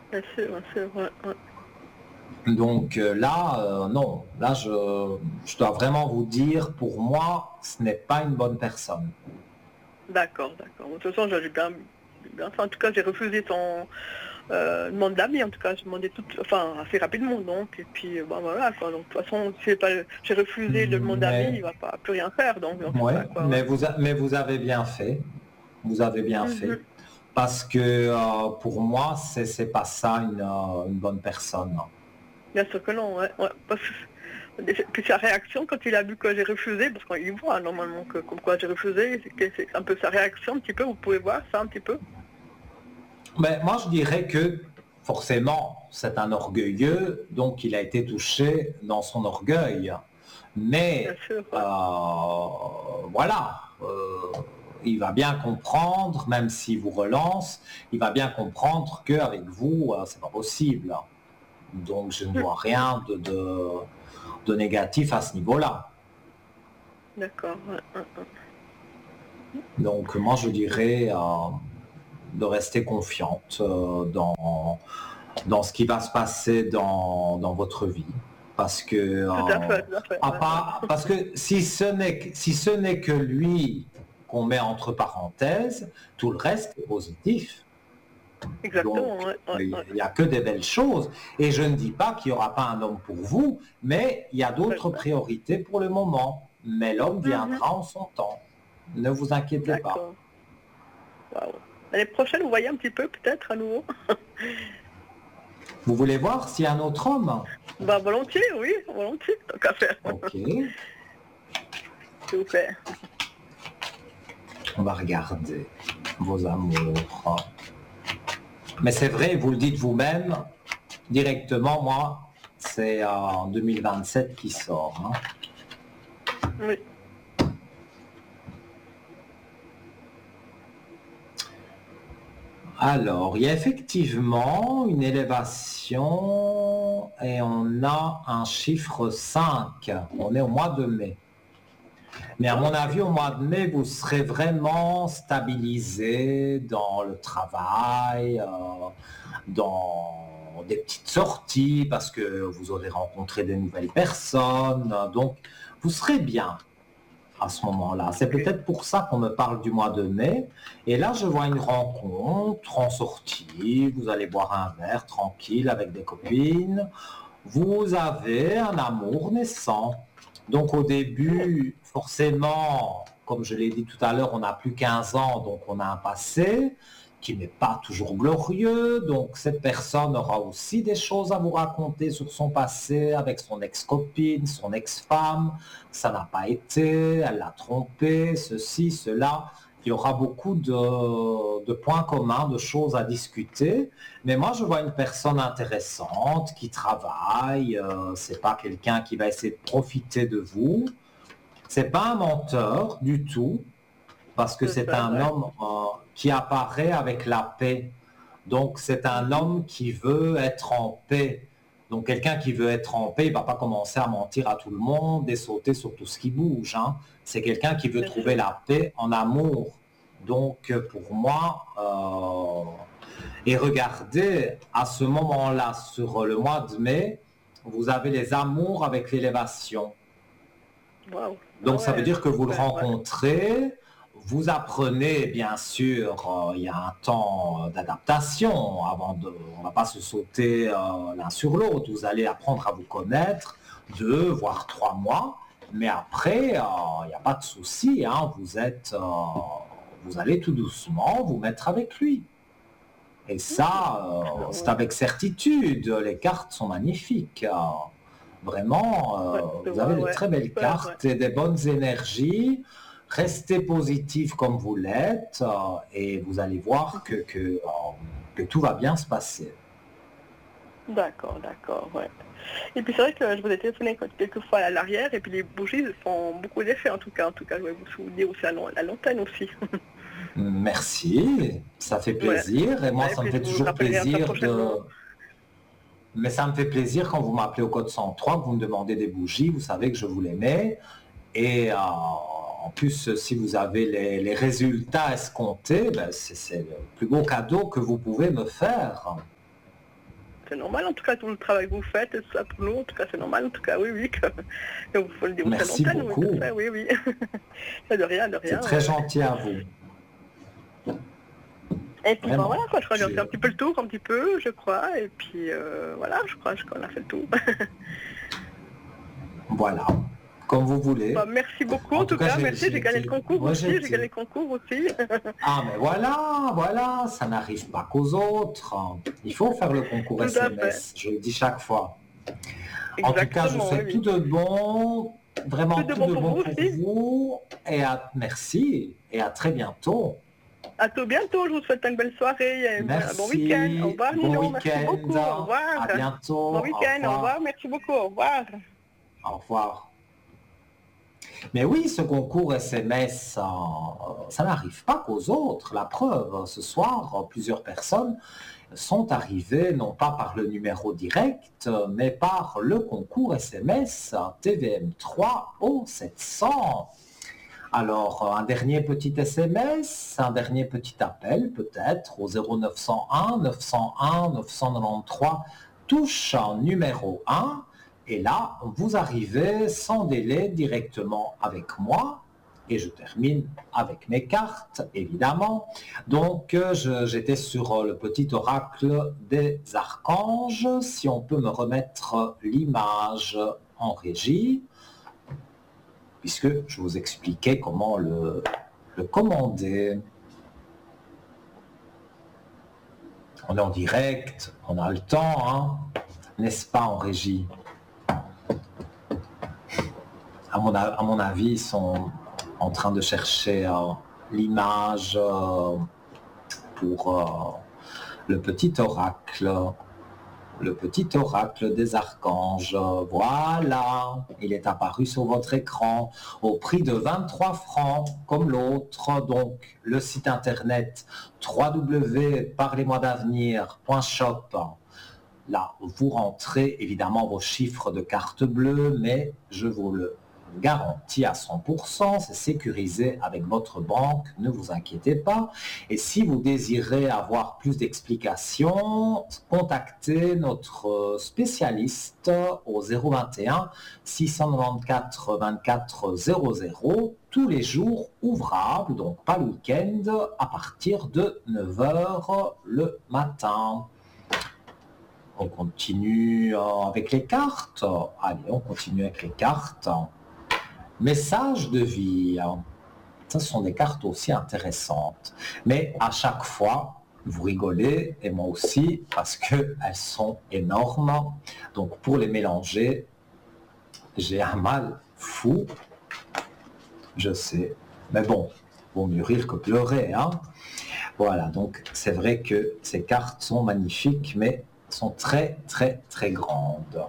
bien sûr, ouais, ouais. Donc là, non, là je dois vraiment vous dire, pour moi, ce n'est pas une bonne personne. D'accord, d'accord. De toute façon, j'ai bien fait. En tout cas, j'ai refusé ton demande d'amis. En tout cas, j'ai demandé tout, enfin, assez rapidement, donc. Et puis, bon, voilà, quoi. Donc, de toute façon, si j'ai refusé le demande d'amis, il Mais, va pas plus rien faire. Donc c'est ça, ouais, quoi. Ouais. mais vous avez bien fait. Vous avez bien fait. Mhm. Parce que pour moi, c'est pas ça une bonne personne. Bien sûr que non, ouais, ouais. Parce que puis sa réaction quand il a vu que j'ai refusé, parce qu'il voit normalement que comme quoi j'ai refusé, c'est un peu sa réaction un petit peu. Vous pouvez voir ça un petit peu. Mais moi, je dirais que forcément, c'est un orgueilleux, donc il a été touché dans son orgueil. Bien Mais sûr, ouais. voilà, il va bien comprendre, même s'il vous relance, il va bien comprendre qu'avec vous, c'est pas possible. Donc je ne Mm. vois rien de négatif à ce niveau-là. D'accord, ouais, ouais, ouais. Donc moi, je dirais de rester confiante dans ce qui va se passer dans votre vie. Parce que, Tout à fait, ouais, ouais. parce que si ce n'est que lui qu'on met entre parenthèses, tout le reste est positif. Exactement, Donc, ouais, ouais, il ouais. n'y a que des belles choses. Et je ne dis pas qu'il n'y aura pas un homme pour vous, mais il y a C'est d'autres ça. priorités pour le moment. Mais l'homme Mhm. viendra en son temps. Ne vous inquiétez pas. D'accord. Waouh. L'année prochaine, vous voyez un petit peu, peut-être, à nouveau? Vous voulez voir s'il y a un autre homme? Bah, volontiers, oui, volontiers, tant qu'à faire. Ok. S'il vous plaît. On va regarder vos amours. Mais c'est vrai, vous le dites vous-même, directement, moi, c'est en 2027 qui sort. Hein. Oui. Alors, il y a effectivement une élévation et on a un chiffre 5. On est au mois de mai. Mais à Ah, mon ok. avis, au mois de mai, vous serez vraiment stabilisé dans le travail, dans des petites sorties, parce que vous aurez rencontré de nouvelles personnes. Donc, vous serez bien à ce moment-là. C'est Ok. peut-être pour ça qu'on me parle du mois de mai. Et là, je vois une rencontre en sortie. Vous allez boire un verre tranquille avec des copines. Vous avez un amour naissant. Donc au Oh, début, forcément, comme je l'ai dit tout à l'heure, on n'a plus 15 ans, donc on a un passé qui n'est pas toujours glorieux. Donc cette personne aura aussi des choses à vous raconter sur son passé avec son ex-copine, son ex-femme. Ça n'a pas été, elle l'a trompé, ceci, cela. Il y aura beaucoup de points communs, de choses à discuter. Mais moi, je vois une personne intéressante qui travaille. C'est pas quelqu'un qui va essayer de profiter de vous. C'est pas un menteur du tout, parce que c'est c'est ça, un ouais. homme qui apparaît avec la paix. Donc, c'est un Mhm. homme qui veut être en paix. Donc, quelqu'un qui veut être en paix, il va pas commencer à mentir à tout le monde et sauter sur tout ce qui bouge. Hein. C'est quelqu'un qui veut Bien trouver sûr. la paix en amour. Donc, pour moi, et regardez, à ce moment-là, sur le mois de mai, vous avez les amours avec l'élévation. Waouh. Ah Donc ça veut ouais, dire que vous le super, ouais. rencontrez, vous apprenez, bien sûr, il y a un temps d'adaptation avant de, on ne va pas se sauter l'un sur l'autre. Vous allez apprendre à vous connaître 2 voire 3 mois, mais après, il n'y a pas de souci. Hein, vous allez tout doucement vous mettre avec lui. Et ça, Excellent, c'est ouais. avec certitude. Les cartes sont magnifiques. Vraiment, Ouais, je vous avez vois, de ouais. très belles Super, ouais. cartes et des bonnes énergies. Restez positif comme vous l'êtes et vous allez voir Mhm. que tout va bien se passer. D'accord, d'accord, ouais. Et puis c'est vrai que je vous ai téléphoné quelques fois à l'arrière, et puis les bougies font beaucoup d'effet en tout cas. En tout cas, je vais vous souligner aussi à l'antenne aussi. Merci, ça fait Ouais. plaisir et moi Ouais, et ça me puis je fait vous toujours rappellerai très plaisir prochainement. mais ça me fait plaisir quand vous m'appelez au code 103, que vous me demandez des bougies, vous savez que je vous les mets. Et en plus, si vous avez les résultats escomptés, ben c'est le plus beau cadeau que vous pouvez me faire. c'est normal, en tout cas, tout le travail que vous faites, et tout ça pour nous, en tout cas, c'est normal, en tout cas, oui, oui, que vous faut le dire aussi à Merci l'antenne, oui, beaucoup. tout à fait, oui, oui. De rien, de C'est rien. très gentil à vous. Et puis, Vraiment. voilà, quoi, je crois qu'on a fait un petit peu le tour, un petit peu, je crois, et puis, voilà, je crois qu'on a fait le tour. Voilà. Comme vous voulez. Bah, merci beaucoup, en tout cas, merci, j'ai gagné le concours aussi, j'ai gagné le concours aussi. Ah, mais voilà, ça n'arrive pas qu'aux autres. Il faut faire le concours Tout à SMS, je le dis chaque fois. Exactement, En tout cas, je vous souhaite oui. tout de bon, vraiment Tout de tout bon de pour bon vous pour aussi. vous. Merci, et à très bientôt. À tout bientôt, je vous souhaite une belle soirée et un bon week-end. Au Merci, revoir, bon Nino, merci week-end, beaucoup, au revoir. à bientôt, Bon au week-end, au revoir, revoir. merci beaucoup, au revoir. Au revoir. Mais oui, ce concours SMS, ça n'arrive pas qu'aux autres. La preuve, ce soir, plusieurs personnes sont arrivées, non pas par le numéro direct, mais par le concours SMS TVM3 au 700. Alors, un dernier petit SMS, un dernier petit appel peut-être au 0901 901 993, touche numéro 1. Et là, vous arrivez sans délai directement avec moi. Et je termine avec mes cartes, évidemment. Donc, j'étais sur le petit oracle des archanges. Si on peut me remettre l'image en régie, puisque je vous expliquais comment le commander. On est en direct, on a le temps, hein, n'est-ce pas, en régie? À mon avis, ils sont en train de chercher l'image pour le petit oracle des archanges. Voilà, il est apparu sur votre écran au prix de 23 francs comme l'autre. Donc le site internet www.parlez-moi-d'avenir.shop. Là, vous rentrez évidemment vos chiffres de carte bleue, mais je vous le garantis à 100%, c'est sécurisé avec votre banque, ne vous inquiétez pas. Et si vous désirez avoir plus d'explications, contactez notre spécialiste au 021 694 24 00, tous les jours ouvrables, donc pas le week-end, à partir de 9h le matin. On continue avec les cartes. Allez, on continue avec les cartes. Message de vie. Ce sont des cartes aussi intéressantes. Mais à chaque fois, vous rigolez, et moi aussi, parce qu'elles sont énormes. Donc pour les mélanger, j'ai un mal fou. Je sais. Mais bon, vaut mieux rire que pleurer, hein. Voilà, donc c'est vrai que ces cartes sont magnifiques, mais sont très très très grandes.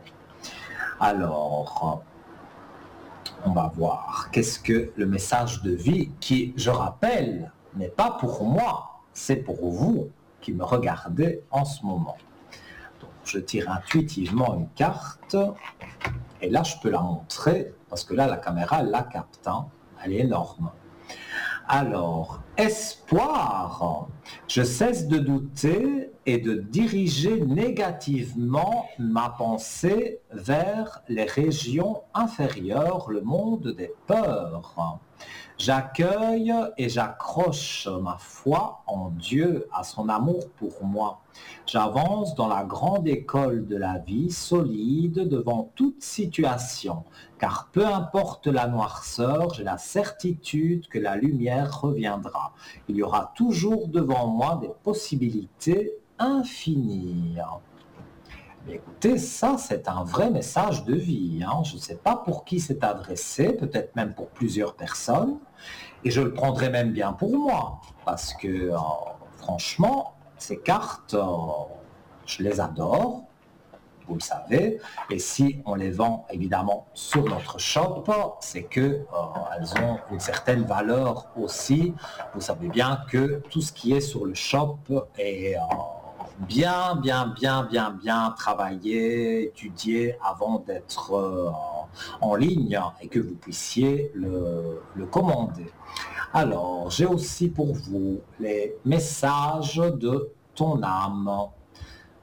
Alors, on va voir qu'est-ce que le message de vie qui, je rappelle, n'est pas pour moi, c'est pour vous qui me regardez en ce moment. Donc, je tire intuitivement une carte et là je peux la montrer parce que là la caméra elle la capte, hein, elle est énorme. Alors, espoir, je cesse de douter et de diriger négativement ma pensée vers les régions inférieures, le monde des peurs. J'accueille et j'accroche ma foi en Dieu, à son amour pour moi. J'avance dans la grande école de la vie, solide devant toute situation, car peu importe la noirceur, j'ai la certitude que la lumière reviendra. Il y aura toujours devant moi des possibilités infinies. Mais écoutez, ça c'est un vrai message de vie, hein. Je ne sais pas pour qui c'est adressé, peut-être même pour plusieurs personnes, et je le prendrai même bien pour moi, parce que franchement, ces cartes, je les adore, vous le savez, et si on les vend évidemment sur notre shop, c'est que elles ont une certaine valeur aussi. Vous savez bien que tout ce qui est sur le shop est bien travaillé, étudié avant d'être en ligne et que vous puissiez le commander. Alors, j'ai aussi pour vous les messages de ton âme.